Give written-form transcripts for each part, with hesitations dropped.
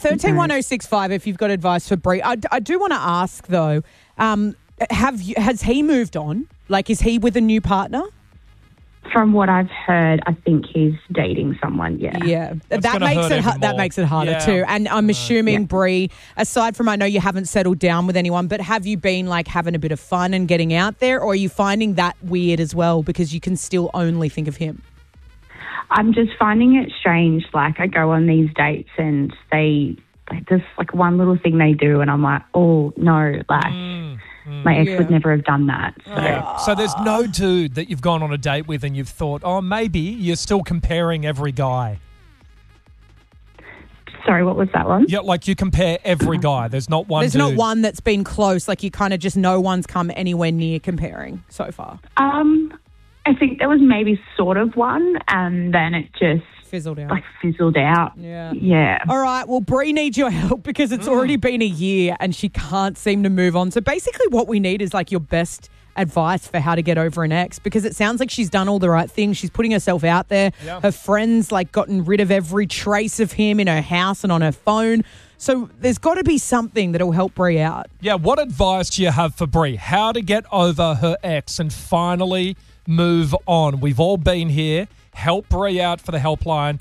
131065 if you've got advice for Brie. I do want to ask, though, has he moved on? Like, is he with a new partner? From what I've heard, I think he's dating someone, Yeah. That makes it harder too. And I'm assuming, Brie, aside from I know you haven't settled down with anyone, but have you been, like, having a bit of fun and getting out there, or are you finding that weird as well because you can still only think of him? I'm just finding it strange. Like, I go on these dates and there's like one little thing they do and I'm like, oh, no, like... My ex would never have done that. So there's no dude that you've gone on a date with and you've thought, oh, maybe you're still comparing every guy. Sorry, what was that one? Yeah, like you compare every guy. There's not one There's dude. not one that's been close. Like, you kind of just no one's come anywhere near comparing so far. I think there was maybe sort of one and then it just... Fizzled out. Yeah. All right. Well, Brie needs your help because it's already been a year and she can't seem to move on. So basically what we need is, like, your best advice for how to get over an ex, because it sounds like she's done all the right things. She's putting herself out there. Yeah. Her friends, like, gotten rid of every trace of him in her house and on her phone. So there's got to be something that'll help Brie out. Yeah. What advice do you have for Brie? How to get over her ex and finally move on? We've all been here. Help Brie out for the helpline,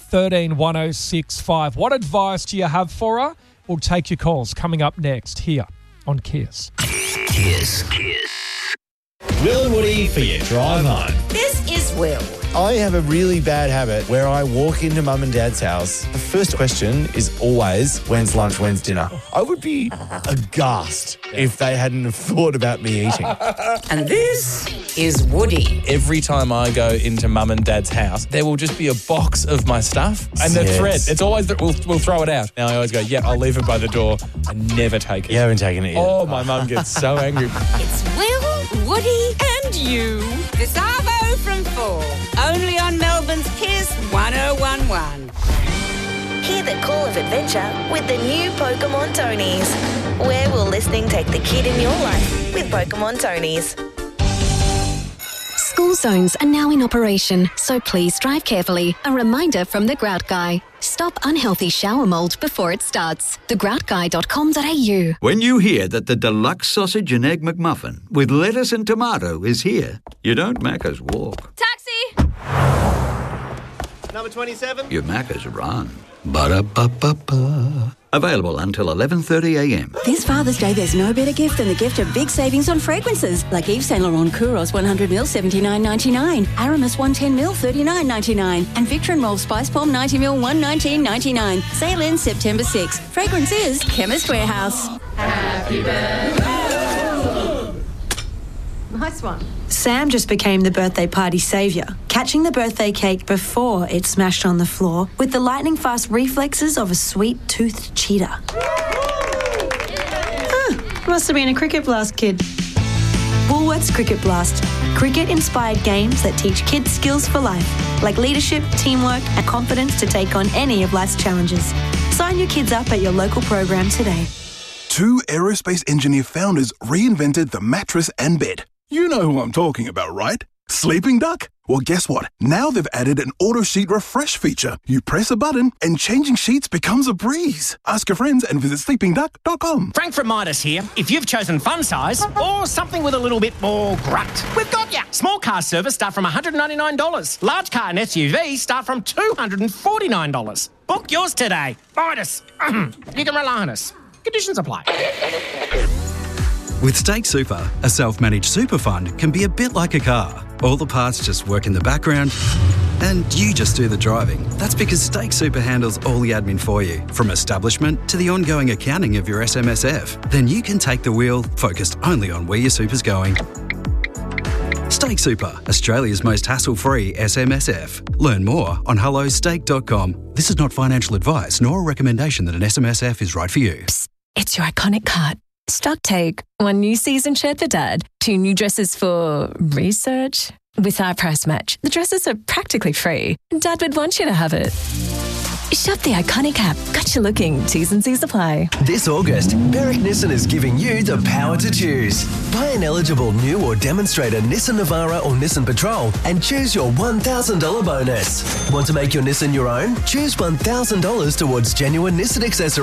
131065. What advice do you have for her? We'll take your calls coming up next here on Kiss. Kiss. Will and Woody for your drive home. This is Will. I have a really bad habit where I walk into mum and dad's house. The first question is always, when's lunch, when's dinner? I would be aghast if they hadn't have thought about me eating. And this is Woody. Every time I go into mum and dad's house, there will just be a box of my stuff. And the thread, it's always, we'll throw it out. Now I always go, I'll leave it by the door. I never take it. You haven't taken it yet. Oh, my mum gets so angry. It's Will, Woody and you. This Arvo from 4. Only on Melbourne's Kiss 1011. Hear the call of adventure with the new Pokemon Tonies. Where will listening take the kid in your life with Pokemon Tonies? School zones are now in operation, so please drive carefully. A reminder from The Grout Guy. Stop unhealthy shower mould before it starts. thegroutguy.com.au. When you hear that the deluxe sausage and egg McMuffin with lettuce and tomato is here, you don't Macca's walk. Taxi! Number 27. You Macca's run. Ba-da-ba-ba-ba. Available until 11:30am. This Father's Day, there's no better gift than the gift of big savings on fragrances. Like Yves Saint Laurent Kouros 100ml, $79.99. Aramis 110ml, $39.99. And Victor and Rolf Spice Bomb 90ml, $119.99. Sale ends September 6th. Fragrance is Chemist Warehouse. Happy birthday. Nice one. Sam just became the birthday party saviour, catching the birthday cake before it smashed on the floor with the lightning-fast reflexes of a sweet-toothed cheetah. Must have been a Cricket Blast kid. Woolworths Cricket Blast. Cricket-inspired games that teach kids skills for life, like leadership, teamwork, and confidence to take on any of life's challenges. Sign your kids up at your local program today. 2 aerospace engineer founders reinvented the mattress and bed. You know who I'm talking about, right? Sleeping Duck? Well, guess what? Now they've added an auto sheet refresh feature. You press a button and changing sheets becomes a breeze. Ask your friends and visit sleepingduck.com. Frank from Midas here. If you've chosen fun size or something with a little bit more grunt, we've got ya. Small car service start from $199. Large car and SUV start from $249. Book yours today. Midas. You can rely on us. Conditions apply. With Stake Super, a self-managed super fund can be a bit like a car. All the parts just work in the background and you just do the driving. That's because Stake Super handles all the admin for you, from establishment to the ongoing accounting of your SMSF. Then you can take the wheel, focused only on where your super's going. Stake Super, Australia's most hassle-free SMSF. Learn more on hellostake.com. This is not financial advice nor a recommendation that an SMSF is right for you. Psst, it's your iconic cut. Stock take. 1 new season shirt for Dad. 2 new dresses for research. With our price match, the dresses are practically free. Dad would want you to have it. Shop the iconic app. Gotcha looking. T's and C's apply. This August, Berwick Nissan is giving you the power to choose. Buy an eligible new or demonstrator Nissan Navara or Nissan Patrol and choose your $1,000 bonus. Want to make your Nissan your own? Choose $1,000 towards genuine Nissan accessories.